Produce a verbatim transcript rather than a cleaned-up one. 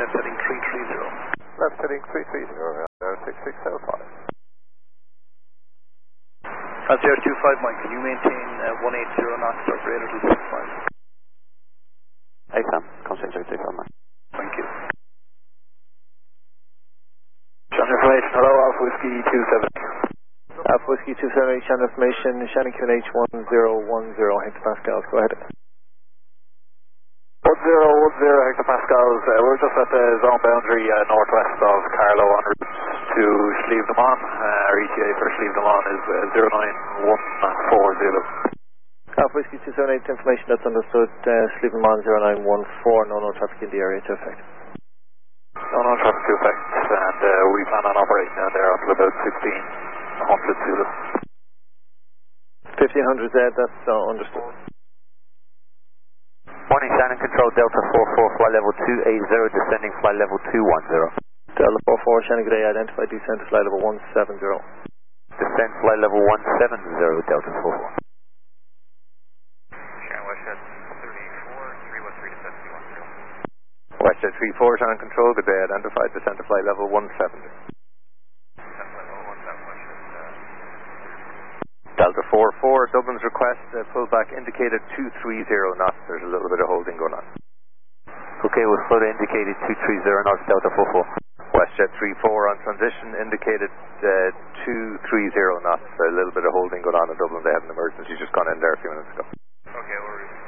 left heading three three zero. Left heading three three zero, zero six six zero five. That's zero two five Mike, can you maintain uh, one eight zero knots or greater to six five? A S A M, contact zero two five Mike. Thank you. Channel information, hello, Alpha Whiskey two seven. Alpha Whiskey two seven eight, channel information, Shannon Q N H one zero one zero hectopascals, go ahead. one zero one zero hectopascals, uh, we're just at the zone boundary uh, northwest of Carlow en route to Slieve Le Mans. Uh, our E T A for Slieve Le Mans is uh, zero nine one four zero. Alpha Whiskey two seven eight, information that's understood, uh, Slieve Le Mans zero nine one four, no no traffic in the area to effect. No no traffic to effect, and uh, we plan on operating down there until about sixteen hundred Zulu. fifteen hundred Z, that's uh, understood. Morning, Shannon Control, Delta four four, flight level two eight zero, descending flight level two one zero. Delta four four, Shannon, good day, identify descent to flight level one seven zero. Descent flight level one seven zero, Delta four four. Shannon Westjet thirty-four, three one three, descent two one zero. Westjet three four, Shannon Control, good day, identify descent to flight level one seven zero. Descent flight level one seven, Westjet. Delta four four, Dublin's request, uh, pullback indicated two three zero knots, there's a little bit of holding going on. Okay, we'll float indicated two three zero knots, Delta four four. Westjet three four on transition indicated uh, two three zero knots, a little bit of holding going on in Dublin, they had an emergency just gone in there a few minutes ago. Okay, we're